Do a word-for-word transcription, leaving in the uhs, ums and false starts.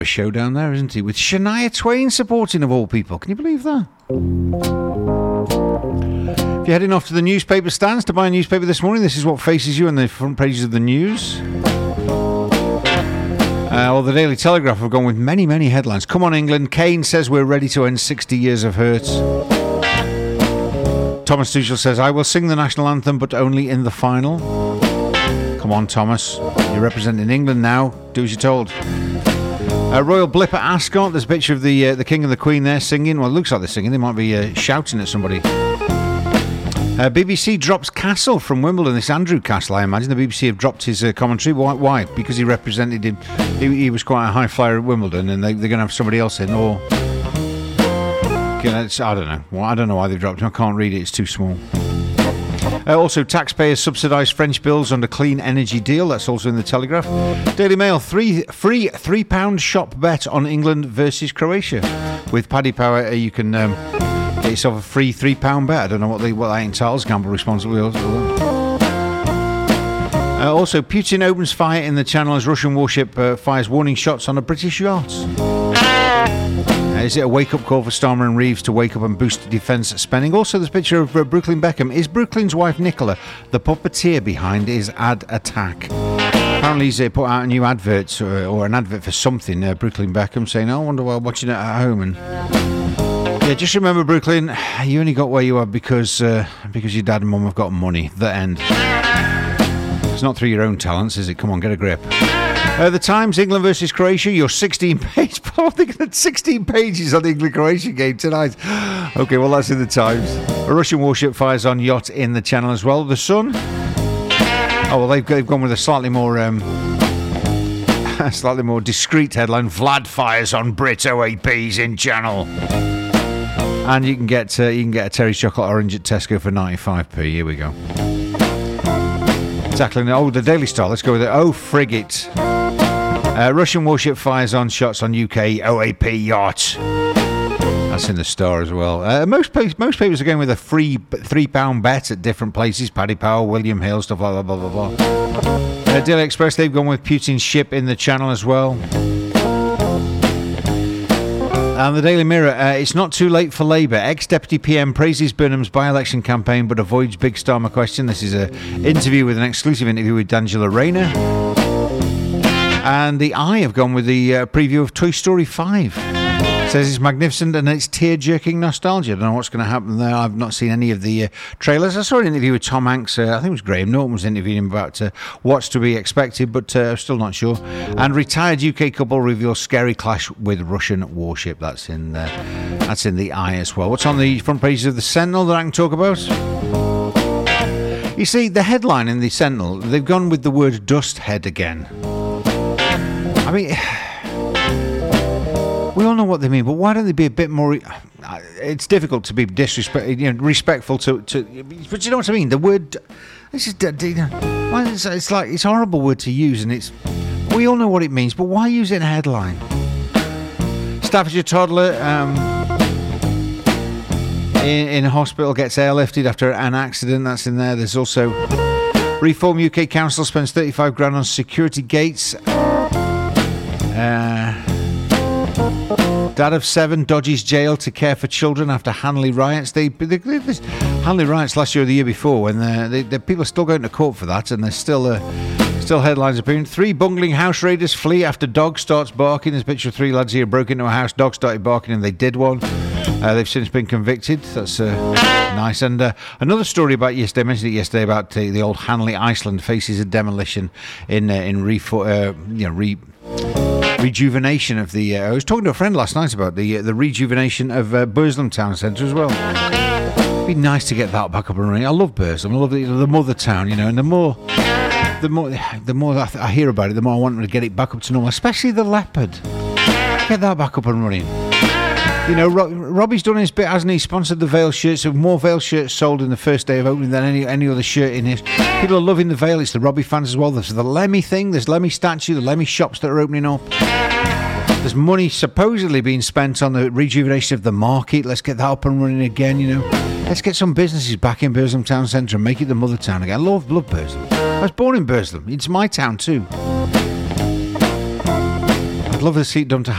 a show down there, isn't he? With Shania Twain supporting, of all people. Can you believe that? If you're heading off to the newspaper stands to buy a newspaper this morning, this is what faces you on the front pages of the news. Uh, well, the Daily Telegraph have gone with many, many headlines. Come on, England. Kane says we're ready to end sixty years of hurt. Thomas Tuchel says, I will sing the national anthem, but only in the final. Come on, Thomas. You're representing England now. Do as you're told. Uh, Royal Blip at Ascot. There's a picture of the uh, the King and the Queen there singing. Well, it looks like they're singing. They might be uh, shouting at somebody. Uh, B B C drops Castle from Wimbledon. This Andrew Castle, I imagine. The B B C have dropped his uh, commentary. Why? Why? Because he represented him. He, he was quite a high flyer at Wimbledon, and they, they're going to have somebody else in. Or you know, it's, I don't know. Well, I don't know why they've dropped him. I can't read it. It's too small. Uh, also, taxpayers subsidise French bills under clean energy deal. That's also in the Telegraph. Daily Mail, three free three pound shop bet on England versus Croatia. With Paddy Power, uh, you can um, get yourself a free three pound bet. I don't know what they what that entitles. Gamble responsibly. Uh, also, Putin opens fire in the Channel as Russian warship uh, fires warning shots on a British yacht. Is it a wake-up call for Starmer and Reeves to wake up and boost defence spending? Also, there's a picture of uh, Brooklyn Beckham. Is Brooklyn's wife Nicola the puppeteer behind his ad attack? Apparently he's uh, put out a new advert or, or an advert for something, uh, Brooklyn Beckham, saying, oh, I wonder why I'm watching it at home. And yeah, just remember, Brooklyn, you only got where you are because uh, because your dad and mum have got money. The end. It's not through your own talents, is it? Come on, get a grip. Uh, the Times, England versus Croatia, your sixteen page. I'm thinking of sixteen pages on the England-Croatia game tonight. Okay, well, that's in the Times. A Russian warship fires on yacht in the Channel as well. The Sun. Oh, well, they've, they've gone with a slightly more um, slightly more discreet headline. Vlad fires on Brit O A Ps in Channel. And you can get uh, you can get a Terry's chocolate orange at Tesco for ninety-five p. Here we go. Tackling oh the Daily Star. Let's go with it. Oh, frigate. Uh, Russian warship fires on shots on U K O A P yacht. That's in the Star as well. Uh, most most papers are going with a free three pound bet at different places. Paddy Power, William Hill, stuff like that. Blah blah blah. Uh, Daily Express, they've gone with Putin's ship in the Channel as well. And the Daily Mirror, uh, it's not too late for Labour. Ex-Deputy P M praises Burnham's by-election campaign but avoids Big Starmer question. This is an interview with an exclusive interview with D'Angelo Rayner. And the Eye have gone with the uh, preview of Toy Story five. Says it's magnificent and it's tear-jerking nostalgia. I don't know what's going to happen there. I've not seen any of the uh, trailers. I saw an interview with Tom Hanks. Uh, I think it was Graham Norton was interviewing him about uh, what's to be expected, but uh, I'm still not sure. And retired U K couple reveals scary clash with Russian warship. That's in uh, that's in the Eye as well. What's on the front pages of the Sentinel that I can talk about? You see, the headline in the Sentinel, they've gone with the word dust head again. I mean, we all know what they mean, but why don't they be a bit more? It's difficult to be disrespect, you know, respectful to, to. But you know what I mean. The word, this is, it's, it's like it's a horrible word to use, and it's. We all know what it means, but why use it in a headline? Staffordshire toddler um, in, in hospital gets airlifted after an accident. That's in there. There's also Reform U K Council spends thirty-five grand on security gates. Uh, Dad of seven dodges jail to care for children after Hanley riots. They, they, they this Hanley riots last year or the year before, when they, they, people are still going to court for that, and there's still uh, still headlines appearing. Three bungling house raiders flee after dog starts barking. There's a picture of three lads here broke into a house. Dog started barking, and they did one. Uh, they've since been convicted. That's uh, nice. And uh, another story about yesterday. I mentioned it yesterday about uh, the old Hanley Iceland faces a demolition in uh, in re uh, you know re. rejuvenation of the uh, I was talking to a friend last night about the uh, the rejuvenation of uh, Burslem Town Centre as well. It'd be nice to get that back up and running. I love Burslem. I love the, the mother town, you know, and the more the more the more I, th- I hear about it, the more I want them to get it back up to normal, especially the Leopard. Get that back up and running. You know, Rob, Robbie's done his bit, hasn't he? Sponsored the Vale shirts. So more Vale shirts sold in the first day of opening than any any other shirt in it. People are loving the Vale. It's the Robbie fans as well. There's the Lemmy thing. There's Lemmy statue. The Lemmy shops that are opening up. There's money supposedly being spent on the rejuvenation of the market. Let's get that up and running again, you know. Let's get some businesses back in Burslem Town Centre and make it the mother town again. I love, love Burslem. I was born in Burslem. It's my town too. I'd love to see it done to